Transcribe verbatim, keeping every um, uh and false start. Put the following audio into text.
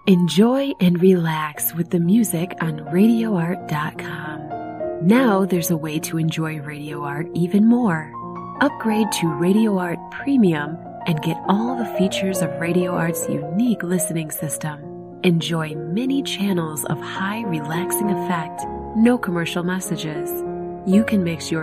Enjoy and relax with the music on radio art dot com. Now there's a way to enjoy Radio Art even more. Upgrade to Radio Art Premium and get all the features of Radio Art's unique listening system. Enjoy many channels of high relaxing effect, no commercial messages. You can mix your